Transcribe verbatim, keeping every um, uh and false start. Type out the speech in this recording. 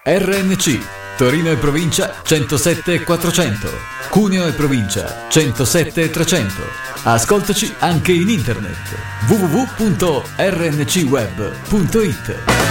R N C, Torino e provincia centosette e quattrocento, Cuneo e provincia centosette e trecento. Ascoltaci anche in internet w w w punto r n c web punto i t.